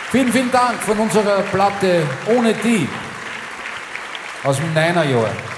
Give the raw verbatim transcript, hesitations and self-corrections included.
Vielen, vielen Dank von unserer Platte Ohne die aus dem Niner-Jahr.